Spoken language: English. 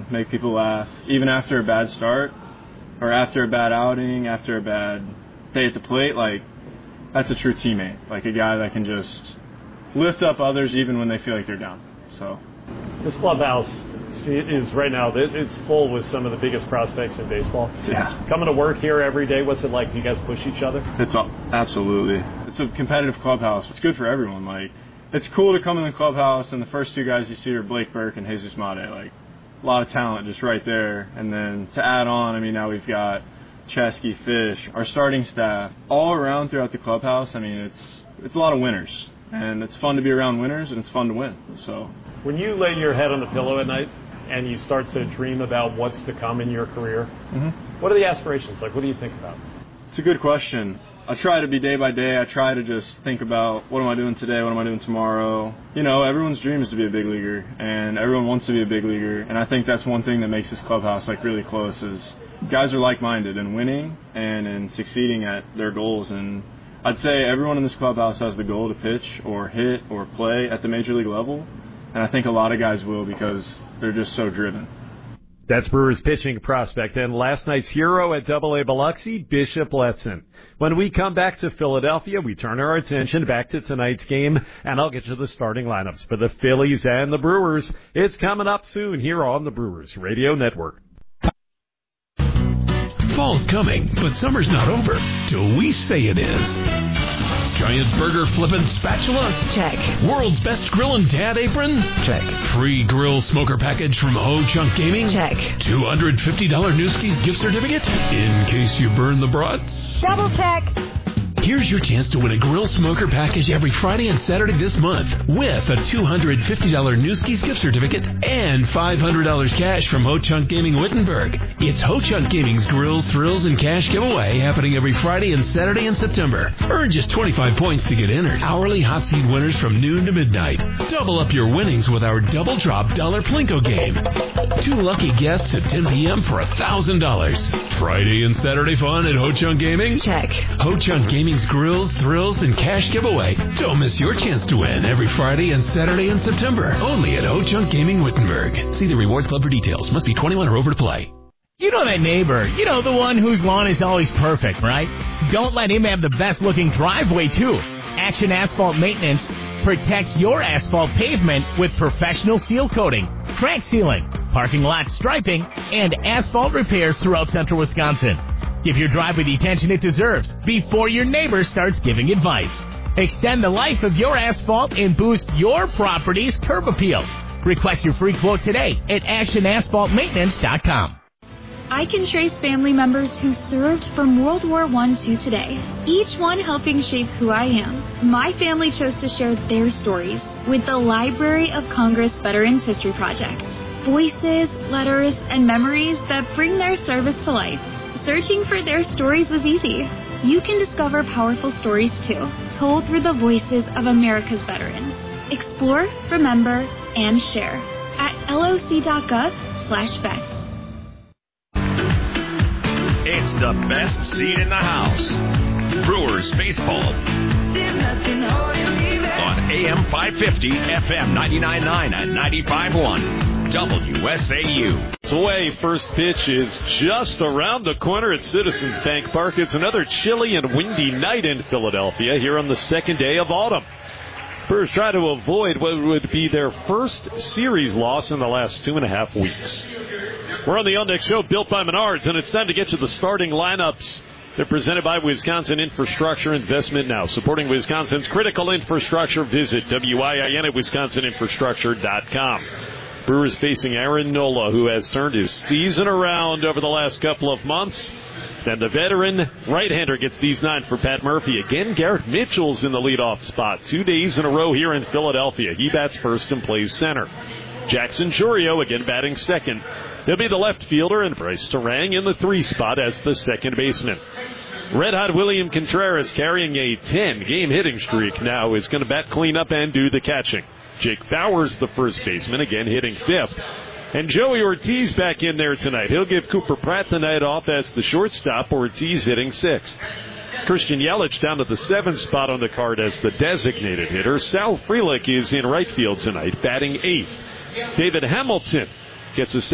fun, make people laugh, even after a bad start or after a bad outing, after a bad day at the plate. Like, that's a true teammate, like a guy that can just lift up others even when they feel like they're down. So this clubhouse is right now, it's full with some of the biggest prospects in baseball. Yeah. Coming to work here every day, what's it like? Do you guys push each other? Absolutely. It's a competitive clubhouse. It's good for everyone. Like, it's cool to come in the clubhouse, and the first two guys you see are Blake Burke and Jesus Mate. Like, a lot of talent just right there. And then to add on, I mean, now we've got Chesky, Fish, our starting staff, all around throughout the clubhouse. I mean, it's a lot of winners, and it's fun to be around winners, and it's fun to win. So when you lay your head on the pillow at night and you start to dream about what's to come in your career, what are the aspirations? Like, what do you think about? It's a good question. I try to be day by day. I try to just think about, what am I doing today? What am I doing tomorrow? You know, everyone's dream is to be a big leaguer, and everyone wants to be a big leaguer. And I think that's one thing that makes this clubhouse, like, really close is guys are like-minded in winning and in succeeding at their goals. And I'd say everyone in this clubhouse has the goal to pitch or hit or play at the major league level. And I think a lot of guys will because they're just so driven. That's Brewers pitching prospect and last night's hero at AA Biloxi, Bishop Letson. When we come back to Philadelphia, we turn our attention back to tonight's game, and I'll get you the starting lineups for the Phillies and the Brewers. It's coming up soon here on the Brewers Radio Network. Fall's coming, but summer's not over till we say it is. Giant burger flippin' spatula? Check. World's best grillin' dad apron? Check. Free grill smoker package from Ho Chunk Gaming? Check. $250 Newski's gift certificate? In case you burn the brats? Double check. Here's your chance to win a grill smoker package every Friday and Saturday this month with a $250 Newski's gift certificate and $500 cash from Ho Chunk Gaming Wittenberg. It's Ho Chunk Gaming's Grills, Thrills, and Cash giveaway happening every Friday and Saturday in September. Earn just 25 points to get entered. Hourly hot seat winners from noon to midnight. Double up your winnings with our Double Drop Dollar Plinko game. 2 lucky guests at 10 p.m. for $1,000. Friday and Saturday fun at Ho Chunk Gaming? Check. Ho Chunk Gaming's Grills, Thrills, and Cash giveaway. Don't miss your chance to win every Friday and Saturday in September. Only at Ho Chunk Gaming Wittenberg. See the Rewards Club for details. Must be 21 or over to play. You know that neighbor. You know the one whose lawn is always perfect, right? Don't let him have the best-looking driveway, too. Action Asphalt Maintenance protects your asphalt pavement with professional seal coating, crack sealing, parking lot striping, and asphalt repairs throughout central Wisconsin. Give your driveway the attention it deserves before your neighbor starts giving advice. Extend the life of your asphalt and boost your property's curb appeal. Request your free quote today at actionasphaltmaintenance.com. I can trace family members who served from World War I to today, each one helping shape who I am. My family chose to share their stories with the Library of Congress Veterans History Project. Voices, letters, and memories that bring their service to life. Searching for their stories was easy. You can discover powerful stories too, told through the voices of America's veterans. Explore, remember, and share at loc.gov/vets. It's the best seat in the house. Brewers baseball on AM 550, FM 99.9 and 95.1. WSAU. It's away. First pitch is just around the corner at Citizens Bank Park. It's another chilly and windy night in Philadelphia here on the second day of autumn. Brewers try to avoid what would be their first series loss in the last 2.5 weeks. We're on the On Deck Show built by Menards, and it's time to get to the starting lineups. They're presented by Wisconsin Infrastructure Investment Now. Supporting Wisconsin's critical infrastructure, visit WIIN at wisconsininfrastructure.com. Brewers facing Aaron Nola, who has turned his season around over the last couple of months. Then the veteran right-hander gets these 9 for Pat Murphy. Again, Garrett Mitchell's in the leadoff spot. 2 days in a row here in Philadelphia. He bats first and plays center. Jackson Chourio again batting second. He'll be the left fielder, and Bryce Terang in the 3 spot as the second baseman. Red-hot William Contreras, carrying a 10-game hitting streak now, is going to bat cleanup and do the catching. Jake Bowers, the first baseman, again hitting 5th. And Joey Ortiz back in there tonight. He'll give Cooper Pratt the night off as the shortstop. Ortiz hitting 6th. Christian Yelich down to the 7th spot on the card as the designated hitter. Sal Frelick is in right field tonight, batting 8th. David Hamilton gets a